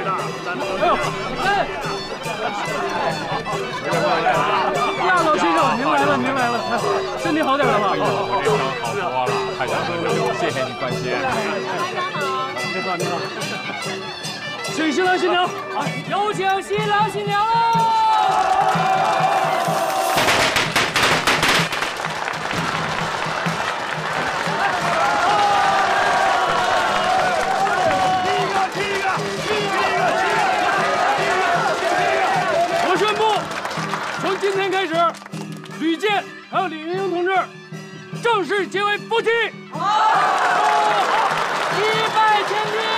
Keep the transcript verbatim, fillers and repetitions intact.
哎呦，哎，亚老先生，您来了，您来了，身体好点了吧？ 我这回好多了，太感谢了，谢谢你关心。 台长好， 你好，你好，请新郎新娘，有请新郎新娘喽！ 从今天开始，吕健还有李云英同志正式结为夫妻。好，一拜天地。